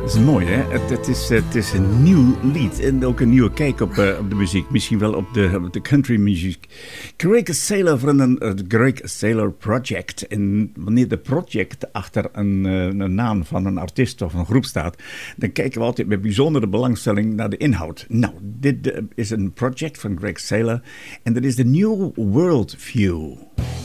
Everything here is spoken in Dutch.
Dat is mooi, hè? Het is een nieuw lied en ook een nieuwe kijk op de muziek. Misschien wel op de country muziek. Greg Saylor van het Greg Saylor Project. En wanneer de project achter een naam van een artiest of een groep staat, dan kijken we altijd met bijzondere belangstelling naar de inhoud. Nou, dit is een project van Greg Saylor en dat is de New World View.